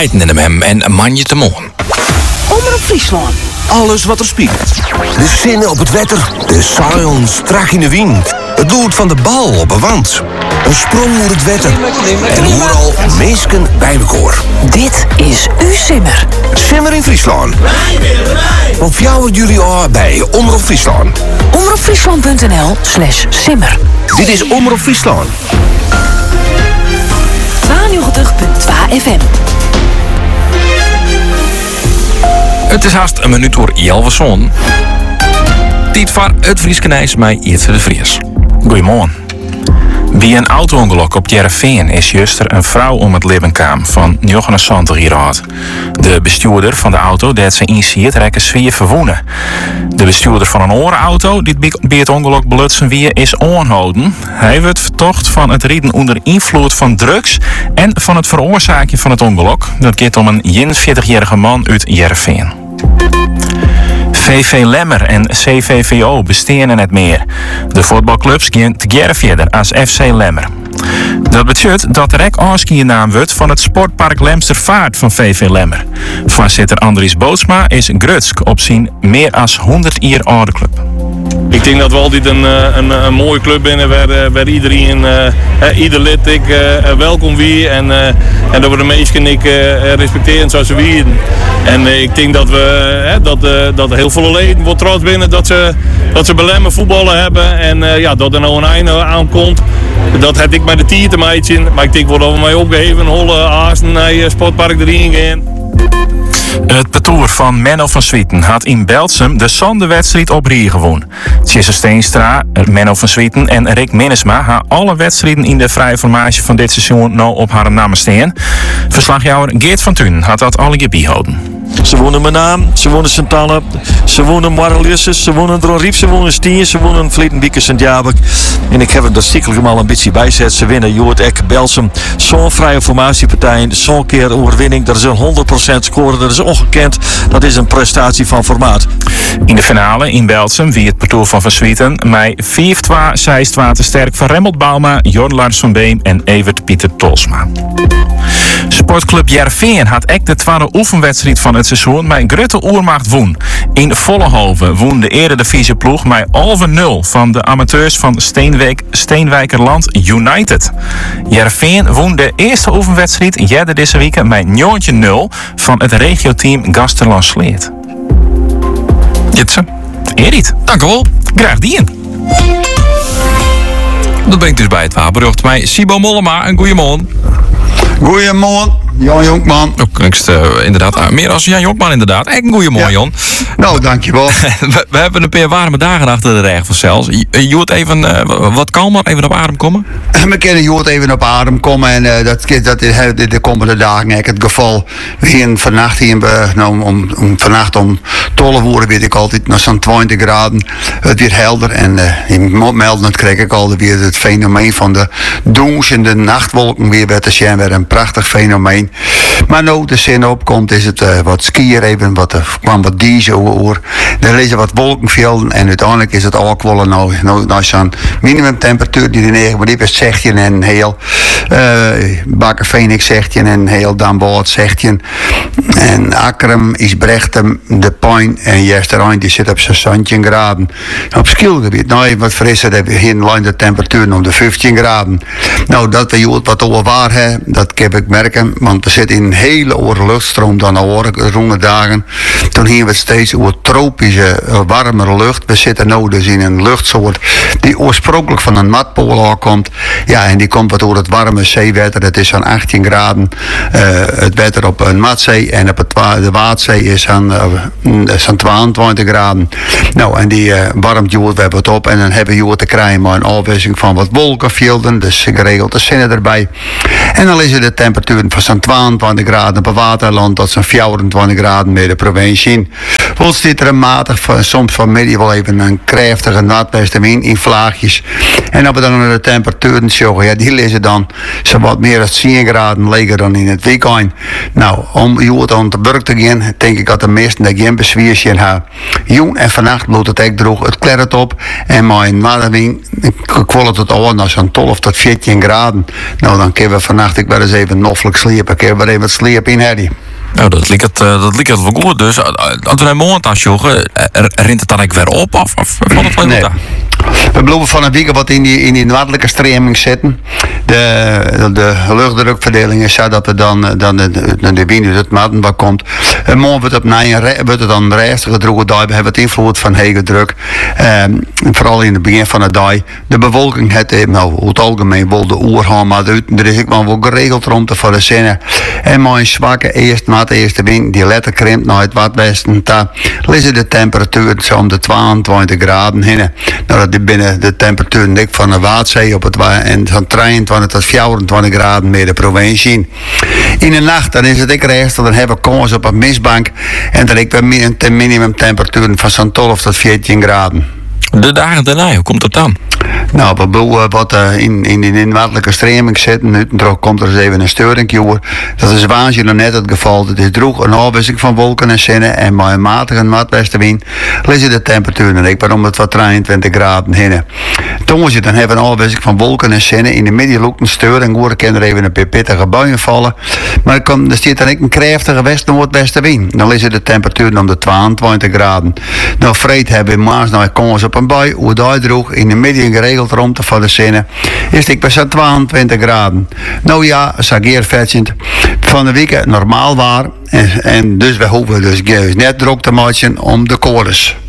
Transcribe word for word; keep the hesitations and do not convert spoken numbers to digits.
heiten in hem en manje te mogen. Omroep Friesland. Alles wat er speelt. De zinnen op het wetter. De saaion strak in de wind. Het doet van de bal op een wand. Een sprong door het wetter. En overal meesken bij de koor. Dit is uw Simmer. Simmer in Friesland. Op fjouwer juli al bij Omroep Friesland. omroepfriesland.nl slash simmer. Dit is Omroep Friesland. tweeënnegentig komma twee F M. Het is haast een minuut door Jelverson. Tijd voor het Frieskenijs met Jitse de Vries. Goedemorgen. Bij een auto-ongeluk op Jereveen is juster een vrouw om het leven kwam van negenenzwantig jaar oud. De bestuurder van de auto dat ze inziet rekken zwier verwoenen. De bestuurder van een andere auto die bij het ongeluk belutsen weer is aangehouden. Hij wordt vertocht van het rijden onder invloed van drugs en van het veroorzaken van het ongeluk. Dat gaat om een eenenveertigjarige man uit Jereveen. V V Lemmer en C V V O besteden het meer. De voetbalclubs gaan together verder als F C Lemmer. Dat betekent dat de rek naam wordt van het sportpark Lemstervaart van V V Lemmer. Voorzitter Andries Bootsma is grutsk op zijn meer dan honderd jaar oude club. Ik denk dat we altijd een, een, een mooie club binnen waar, waar iedereen, uh, ieder lid ik, uh, welkom wie en, uh, en dat we de meesten ik uh, respecteren zoals ze wieren. En uh, ik denk dat we uh, dat, uh, dat er heel veel leden wordt trots binnen dat ze, dat ze bij Lemmer voetballen hebben en uh, ja, dat er nou een einde aankomt. Dat heb ik met de tier te maken, maar ik denk wel dat we mij opgeven, holle haasten naar je sportpark erin gaan. Het parcours van Menno van Swieten had in Belsum de zonde-wedstrijd op Rie gewonnen. Tjesse Steenstra, Menno van Swieten en Rick Minnesma gaan alle wedstrijden in de vrije formage van dit seizoen nou op haar namen staan. Verslagjouwer Geert van Thun had dat alle bijhouden. Ze wonen Menaan, ze wonen Sint-Anne, ze wonen Marrelisses, ze wonen Dronriep, ze wonen Stien, ze wonen Vlietenbieke, Sint-Jabek. En ik heb er dat stiekem al een beetje bijzet. Ze winnen Joort Ek, Belsum. Zo'n vrije formatiepartij, zo'n keer overwinning. Dat is een honderd procent score, dat is ongekend. Dat is een prestatie van formaat. In de finale in Belsum wie het parcours van Van Swieten met vier twee zes twee te sterk van Remmelt Bauma, Jorn Lars van Beem en Evert Pieter Tolsma. Sportclub Jereveen had ook de tweede oefenwedstrijd van het seizoen met Grutte Oermacht woen. In Vollenhoven woen de Eredivisie ploeg met halve nul van de amateurs van Steenwijk, Steenwijkerland United. Jereveen woen de eerste oefenwedstrijd jette deze week met negen nul van het regioteam Gasterland Sleet. Jitse, Erit, dank u wel. Graag dien. Dat brengt dus bij het wapenrucht mij Sibo Mollema en goeiemorgen. Goeiemorgen, Jan Jonkman. Ook klinkt uh, inderdaad uh, meer als Jan Jonkman inderdaad. Echt een goeiemorgen, ja. Jan. Nou, dankjewel. we, we hebben een paar warme dagen achter de rug vanzelfs. Je moet even uh, wat kalmer, even op adem komen. We kunnen Jood even op adem komen en uh, dat, dat is de, de komende dagen het geval. We gaan vannacht hier nou, om, om vannacht om twaalf uur weet ik altijd naar zo'n twintig graden. Het weer helder en uh, je moet melden, dat krijg ik al weer het fenomeen van de doemsende nachtwolken weer bij te zien. Weer een prachtig fenomeen. Maar nou de zin opkomt is het uh, wat skier even, wat er kwam wat diesel oor. Er is wat wolkenvelden en uiteindelijk is het ook wel nou, nou, nou zo'n minimumtemperatuur die de negen, maar die is zestien en heel. Uh, Bakker Phoenix zestien en heel Damboord zestien. En Akkerum is Brechtem, De Pijn en Jesterijn die zit op zestien graden. Op Skielgebied, nou even wat frisser, heb je geen lijn de temperatuur om de vijftien graden. Nou dat we wat over waar hebben, dat heb ik merken, want we zitten in een hele oren luchtstroom dan al ronde dagen. Toen gingen we steeds over tropische, warmere lucht. We zitten nu dus in een luchtsoort die oorspronkelijk van een matpool aankomt. Ja, en die komt wat door het warme zeewater. Het is zo'n achttien graden. Uh, het water op een matzee en op het wa- de Waadzee is zo'n uh, tweeëntwintig graden. Nou, en die uh, warmt jood we wat op en dan hebben we jood te krijgen maar een afwisseling van wat wolkenvelden, dus geregeld de zinnen erbij. En dan is het de temperatuur van zo'n tweeëntwintig graden op het waterland tot zo'n vierentwintig graden bij de provincie. Wel zit er een matig, van, soms vanmiddag wel even een krachtige noordwestenwind in vlaagjes. En als we dan naar de temperaturen zoeken, ja, die liggen dan zo wat meer dan tien graden lager dan in het weekend. Nou, om je aan de burg te gaan, denk ik dat de meesten daar geen bezwiertje in hebben. Jong en vannacht bloedt het echt droog, het klert op. En mijn noordenwind kwam het aan naar zo'n twaalf tot veertien graden. Nou, dan kunnen we vannacht ik wel eens even noffelijk sliepen. Kunnen we er even wat sleep in hebben. Nou, dat lijkt het, uh, dat lijkt het wel goed. Dus uh, als we naar morgen aan joggen, uh, rint het dan ook weer op? Of, of valt het wel nee. goed aan? We blijven van een week wat in die, in die noordelijke stroming zitten. De, de luchtdrukverdeling is zo dat er dan, dan de, de, de wind uit het Madenbak komt. En morgen wordt het, na een, wordt het dan reistige droge dag. We hebben het invloed van hege druk. Um, vooral in het begin van de dag. De bewolking heeft nou, over het algemeen wel de oer gaan, maar er is ook wel geregeld rond voor de zinnen. En maar een zwakke eerste, maat eerste wind die letter krimpt naar het watwesten. Daar liggen de temperatuur zo om de tweeëntwintig graden heen. Nou, dat is binnen de temperatuur dik van de Waadzee op het wa- en van drieëntwintig tot vierentwintig graden meer de provincie. In de nacht dan is het ik rechts, dan hebben we kans op een mistbank en dan ik een min- minimumtemperatuur van zo'n twaalf tot veertien graden. De dagen daarna, hoe komt het dan? Nou, we boven wat uh, in, in die inwaardelijke stroming zitten. Nu toch komt er eens even een storing over. Dat is waanzinnig net het geval. Het is droeg een afwisseling van wolken en zinnen. En bij een matige noordwestenwind liggen de temperaturen. Ik ben om het wat drieëntwintig graden heen. Toen je dan hebben we een afwisseling van wolken en zinnen. In de midden loopt een storing. Hoor ik er even een paar pittige buien vallen. Maar er, komt, er zit dan ook een krachtige west-noordwestenwind. Dan liggen de temperaturen om de tweeëntwintig graden. Nou, vreed hebben we maas nou kans op een bui. Hoe daar droeg in de midden geregeld rondte van de zinnen is ik bij zo'n tweeëntwintig graden. Nou ja, sageer vetzend van de week normaal waar en, en dus we hoeven dus net druk te maken om de koordes.